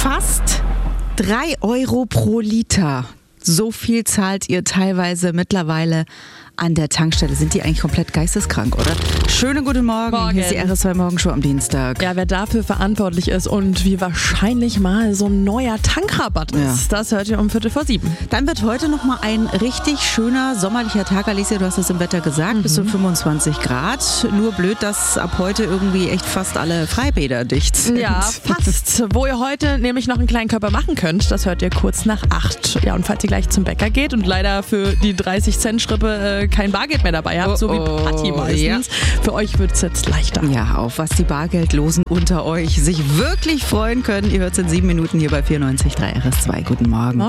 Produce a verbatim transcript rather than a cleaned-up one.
Fast drei Euro pro Liter. So viel zahlt ihr teilweise mittlerweile an der Tankstelle. Sind die eigentlich komplett geisteskrank, oder? Schönen guten Morgen. Morgen. Hier ist die R S zwei Morgenshow am Dienstag. Ja, wer dafür verantwortlich ist und wie wahrscheinlich mal so ein neuer Tankrabatt ist, Ja. das hört ihr um Viertel vor sieben. Dann wird heute nochmal ein richtig schöner sommerlicher Tag. Alicia, du hast es im Wetter gesagt, bis zu fünfundzwanzig Grad. Nur blöd, dass ab heute irgendwie echt fast alle Freibäder dicht sind. Ja, fast. Wo ihr heute nämlich noch einen kleinen Körper machen könnt, das hört ihr kurz nach acht. Ja, und falls ihr gleich zum Bäcker geht und leider für die dreißig Cent Schrippe äh, kein Bargeld mehr dabei habt, Oh, so wie oh, Patti meistens, ja. für euch wird es jetzt leichter. Ja, auf was die Bargeldlosen unter euch sich wirklich freuen können. Ihr hört es in sieben Minuten hier bei vierundneunzig Komma drei R S zwei. Guten Morgen.